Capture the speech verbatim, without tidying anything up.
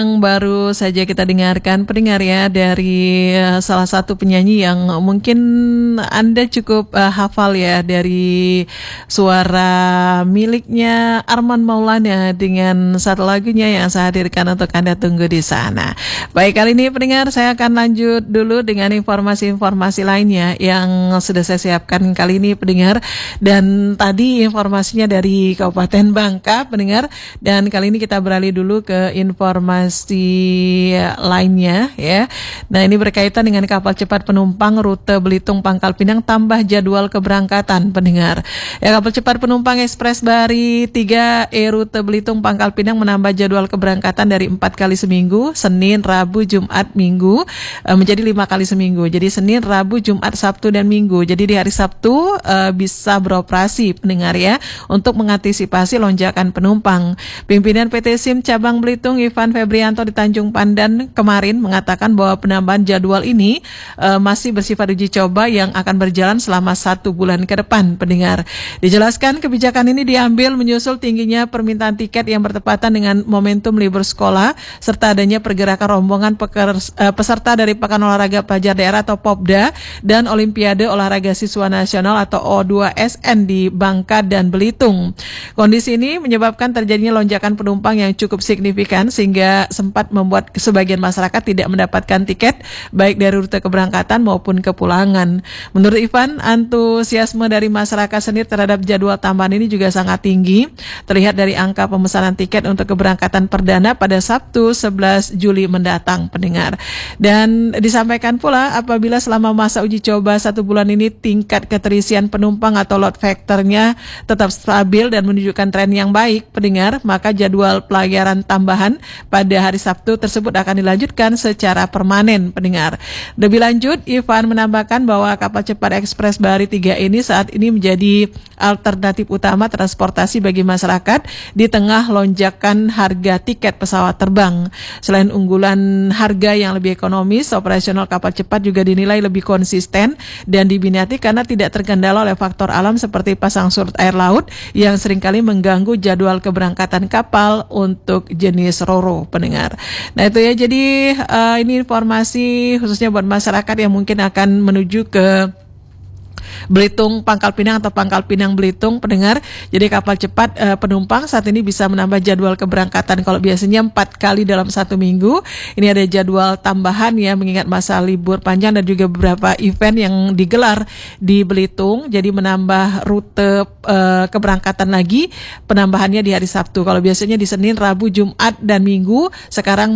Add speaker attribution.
Speaker 1: Yang baru saja kita dengarkan pendengar ya dari uh, salah satu penyanyi yang mungkin Anda cukup uh, hafal ya, dari suara miliknya Armand Maulana dengan satu lagunya yang saya hadirkan untuk Anda tunggu di sana. Baik, kali ini pendengar saya akan lanjut dulu dengan informasi-informasi lainnya yang sudah saya siapkan kali ini pendengar. Dan tadi informasinya dari Kabupaten Bangka pendengar, dan kali ini kita beralih dulu ke informasi lainnya ya. Nah, ini berkaitan dengan kapal cepat penumpang rute Belitung Pangkal Pinang tambah jadwal keberangkatan pendengar. Ya, kapal cepat penumpang Ekspres Bahari tiga E rute Belitung Pangkal Pinang menambah jadwal keberangkatan dari empat kali seminggu, Senin, Rabu, Jumat, Minggu, e, menjadi lima kali seminggu. Jadi Senin, Rabu, Jumat, Sabtu dan Minggu. Jadi di hari Sabtu e, bisa beroperasi pendengar ya, untuk mengantisipasi lonjakan penumpang. Pimpinan P T SIM Cabang Belitung Ivan Febrianto di Tanjung Pandan kemarin mengatakan bahwa penambahan jadwal ini uh, masih bersifat uji coba yang akan berjalan selama satu bulan ke depan pendengar. Dijelaskan kebijakan ini diambil menyusul tingginya permintaan tiket yang bertepatan dengan momentum libur sekolah serta adanya pergerakan rombongan peker, uh, peserta dari Pekan Olahraga Pelajar Daerah atau Popda dan Olimpiade Olahraga Siswa Nasional atau O dua S N di Bangka dan Belitung. Kondisi ini menyebabkan terjadinya lonjakan penumpang yang cukup signifikan sehingga sempat membuat sebagian masyarakat tidak mendapatkan tiket baik dari rute keberangkatan maupun kepulangan. Menurut Ivan, antusiasme dari masyarakat sendiri terhadap jadwal tambahan ini juga sangat tinggi, terlihat dari angka pemesanan tiket untuk keberangkatan perdana pada Sabtu sebelas Juli mendatang pendengar. Dan disampaikan pula apabila selama masa uji coba satu bulan ini tingkat keterisian penumpang atau load factor-nya tetap stabil dan menunjukkan tren yang baik pendengar, maka jadwal pelayaran tambahan pada hari Sabtu tersebut akan dilanjutkan secara permanen pendengar. Lebih lanjut, Ivan menambahkan bahwa kapal cepat Ekspres Bahari tiga ini saat ini menjadi alternatif utama transportasi bagi masyarakat di tengah lonjakan harga tiket pesawat terbang. Selain unggulan harga yang lebih ekonomis, operasional kapal cepat juga dinilai lebih konsisten dan diminati karena tidak terkendala oleh faktor alam seperti pasang surut air laut yang seringkali mengganggu jadwal keberangkatan kapal untuk jenis Ro-Ro pendengar. Nah itu ya, jadi uh, ini informasi khususnya buat masyarakat yang mungkin akan menuju ke Belitung Pangkal Pinang atau Pangkal Pinang Belitung pendengar. Jadi kapal cepat uh, penumpang saat ini bisa menambah jadwal keberangkatan. Kalau biasanya empat kali dalam satu minggu, ini ada jadwal tambahan ya, mengingat masa libur panjang dan juga beberapa event yang digelar di Belitung. Jadi menambah rute uh, keberangkatan lagi, penambahannya di hari Sabtu. Kalau biasanya di Senin, Rabu, Jumat dan Minggu, sekarang